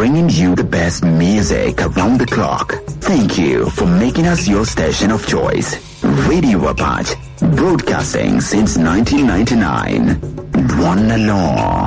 bringing you the best music around the clock. Thank you for making us your station of choice. Radio Apache, broadcasting since 1999. One alone.